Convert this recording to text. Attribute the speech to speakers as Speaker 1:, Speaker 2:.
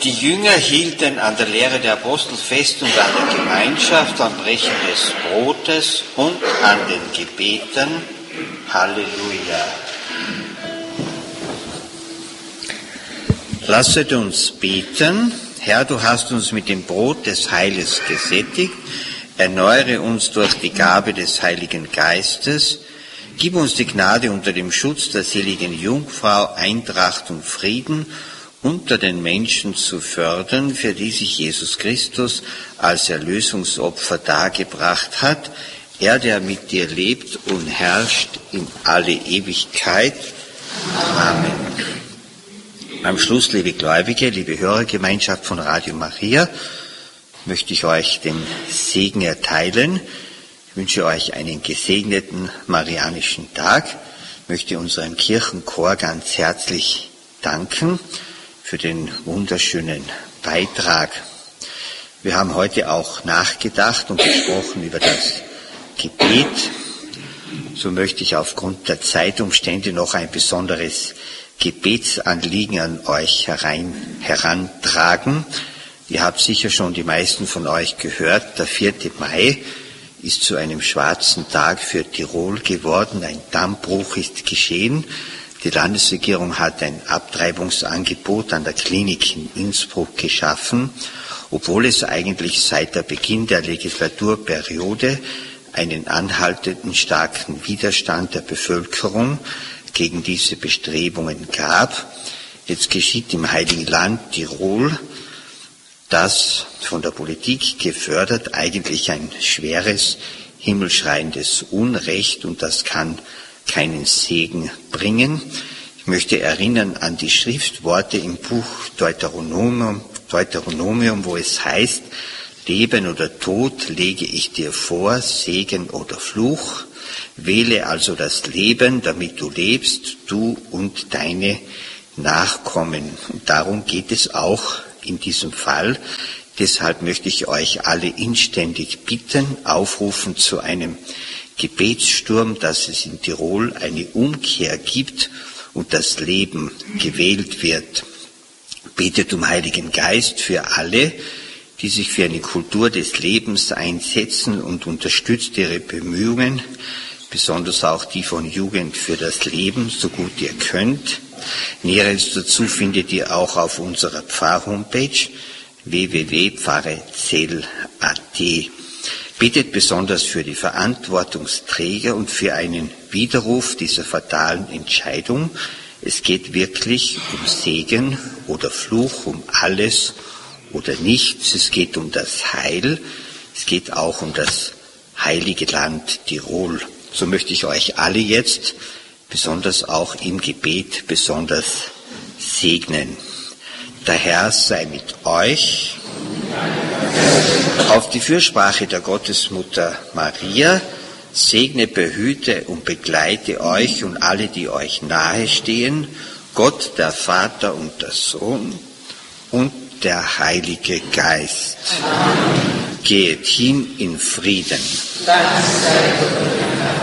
Speaker 1: Die Jünger hielten an der Lehre der Apostel fest und an der Gemeinschaft, am Brechen des Brotes und an den Gebeten. Halleluja. Lasset uns beten. Herr, du hast uns mit dem Brot des Heiles gesättigt. Erneuere uns durch die Gabe des Heiligen Geistes. Gib uns die Gnade unter dem Schutz der seligen Jungfrau, Eintracht und Frieden unter den Menschen zu fördern, für die sich Jesus Christus als Erlösungsopfer dargebracht hat. Er, der mit dir lebt und herrscht in alle Ewigkeit. Amen. Am Schluss, liebe Gläubige, liebe Hörergemeinschaft von Radio Maria, möchte ich euch den Segen erteilen. Ich wünsche euch einen gesegneten marianischen Tag. Ich möchte unserem Kirchenchor ganz herzlich danken für den wunderschönen Beitrag. Wir haben heute auch nachgedacht und gesprochen über das Gebet. So möchte ich aufgrund der Zeitumstände noch ein besonderes Gebetsanliegen an euch herantragen. Ihr habt sicher schon die meisten von euch gehört, der 4. Mai ist zu einem schwarzen Tag für Tirol geworden. Ein Dammbruch ist geschehen. Die Landesregierung hat ein Abtreibungsangebot an der Klinik in Innsbruck geschaffen, obwohl es eigentlich seit der Beginn der Legislaturperiode einen anhaltenden starken Widerstand der Bevölkerung gegen diese Bestrebungen gab. Jetzt geschieht im Heiligen Land Tirol das von der Politik gefördert eigentlich ein schweres, himmelschreiendes Unrecht, und das kann keinen Segen bringen. Ich möchte erinnern an die Schriftworte im Buch Deuteronomium, wo es heißt: Leben oder Tod lege ich dir vor, Segen oder Fluch. Wähle also das Leben, damit du lebst, du und deine Nachkommen. Und darum geht es auch in diesem Fall. Deshalb möchte ich euch alle inständig bitten, aufrufen zu einem Gebetssturm, dass es in Tirol eine Umkehr gibt und das Leben gewählt wird. Betet um Heiligen Geist für alle, die sich für eine Kultur des Lebens einsetzen, und unterstützt ihre Bemühungen, besonders auch die von Jugend für das Leben, so gut ihr könnt. Näheres dazu findet ihr auch auf unserer Pfarrhomepage www.pfarrezell.at. Betet besonders für die Verantwortungsträger und für einen Widerruf dieser fatalen Entscheidung. Es geht wirklich um Segen oder Fluch, um alles oder nichts. Es geht um das Heil. Es geht auch um das heilige Land Tirol. So möchte ich euch alle jetzt, besonders auch im Gebet, besonders segnen. Der Herr sei mit euch. Auf die Fürsprache der Gottesmutter Maria segne, behüte und begleite euch und alle, die euch nahe stehen, Gott, der Vater und der Sohn und der Heilige Geist. Amen. Geht hin in Frieden. Dank sei Gott.